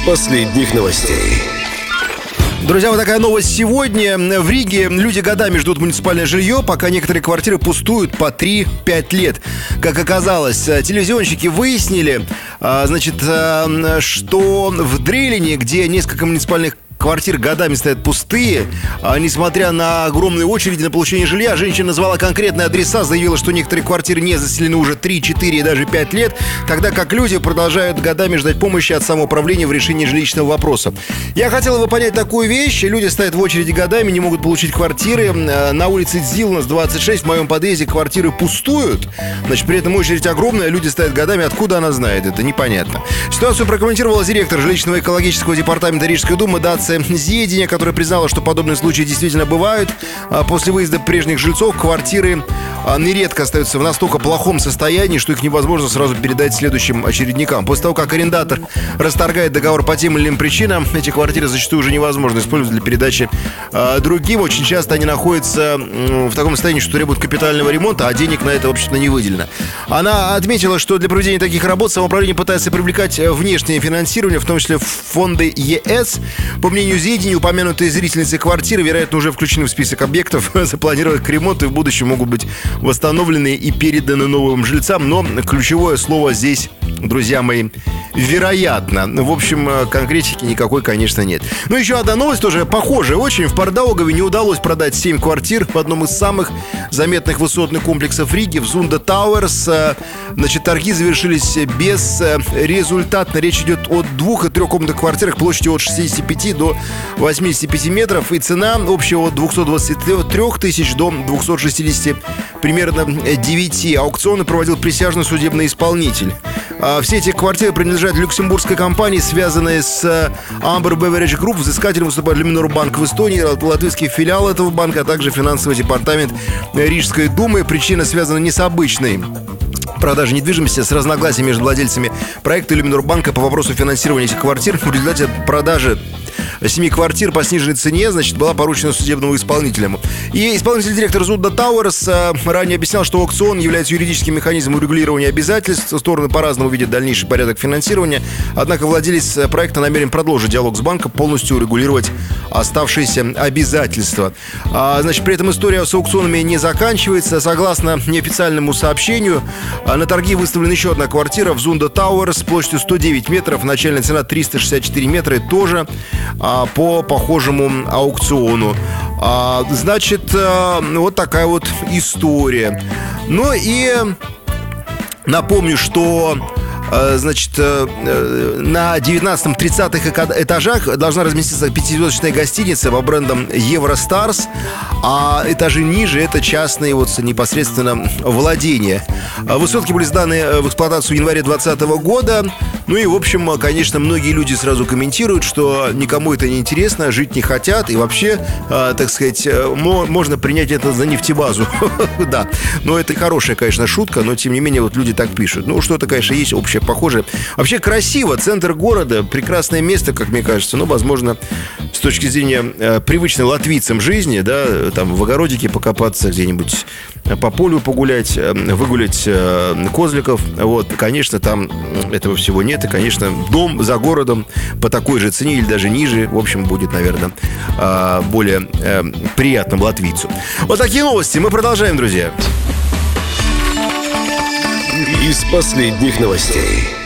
последних новостей. Друзья, вот такая новость сегодня. В Риге люди годами ждут муниципальное жилье, пока некоторые квартиры пустуют по 3-5 лет. Как оказалось, телевизионщики выяснили, что в Дрелине, где несколько муниципальных квартиры годами стоят пустые, несмотря на огромные очереди на получение жилья, женщина назвала конкретные адреса, заявила, что некоторые квартиры не заселены уже 3, 4 и даже 5 лет, тогда как люди продолжают годами ждать помощи от самоуправления в решении жилищного вопроса. Я хотел бы понять такую вещь. Люди стоят в очереди годами, не могут получить квартиры. На улице Дзилнас, 26, в моем подъезде квартиры пустуют. Значит, при этом очередь огромная, люди стоят годами. Откуда она знает? Это непонятно. Ситуацию прокомментировала директор жилищного экологического департамента Рижской думы Дация Зединя, которая признала, что подобные случаи действительно бывают. После выезда прежних жильцов квартиры нередко остаются в настолько плохом состоянии, что их невозможно сразу передать следующим очередникам. После того, как арендатор расторгает договор по тем или иным причинам, эти квартиры зачастую уже невозможно использовать для передачи другим. Очень часто они находятся в таком состоянии, что требуют капитального ремонта, а денег на это, в общем-то, не выделено. Она отметила, что для проведения таких работ самоуправление пытается привлекать внешнее финансирование, в том числе фонды ЕС. По мнению Зедини, упомянутые зрительницы квартиры, вероятно, уже включены в список объектов, запланированных к ремонту и в будущем могут быть восстановлены и переданы новым жильцам. Но ключевое слово здесь, друзья мои, вероятно. В общем, конкретики никакой, конечно, нет. Но еще одна новость тоже похожая очень. В Пардаугаве не удалось продать 7 квартир в одном из самых заметных высотных комплексов Риги, в Зунда Тауэрс. Значит, торги завершились безрезультатно. Речь идет о 2- и 3-комнатных квартирах площадью от 65 до 85 метров. И цена общая от 223 тысяч до 260 примерно 9. Аукционы проводил присяжный судебный исполнитель. Все эти квартиры принадлежат люксембургской компании, связанной с Amber Beverage Group. Взыскателем выступает Люминор банк в Эстонии, латвийский филиал этого банка, а также финансовый департамент Рижской думы. Причина связана не с обычной продажи недвижимости, с разногласиями между владельцами проекта Люминор банка по вопросу финансирования этих квартир. В результате продажи 7 квартир по сниженной цене, значит, была поручена судебному исполнителю. И исполнительный директор Зунда Тауэрс ранее объяснял, что аукцион является юридическим механизмом урегулирования обязательств. Стороны по-разному видят дальнейший порядок финансирования. Однако владелец проекта намерен продолжить диалог с банком, полностью урегулировать оставшиеся обязательства. Значит, при этом история с аукционами не заканчивается. Согласно неофициальному сообщению, на торги выставлена еще одна квартира в Зунда Тауэрс площадью 109 метров. Начальная цена 364 метра. И тоже по похожему аукциону. Значит, вот такая вот история. Ну и напомню, что значит, на 19-30 этажах должна разместиться 5-звездочная гостиница по брендам Евростарс, а этажи ниже — это частные вот непосредственно владения. Высотки были сданы в эксплуатацию в январе 2020 года. Ну и, в общем, конечно, многие люди сразу комментируют, что никому это не интересно, жить не хотят, и вообще, так сказать, можно принять это за нефтебазу. Да, но это хорошая, конечно, шутка, но, тем не менее, вот люди так пишут. Ну, что-то, конечно, есть общее, похожее. Вообще красиво, центр города, прекрасное место, как мне кажется, но, возможно, с точки зрения привычной латвийцам жизни, да, там в огородике покопаться, где-нибудь по полю погулять, выгулять козликов, вот, конечно, там этого всего нет. И, конечно, дом за городом по такой же цене или даже ниже, в общем, будет, наверное, более приятным латвийцу. Вот такие новости. Мы продолжаем, друзья. Из последних новостей.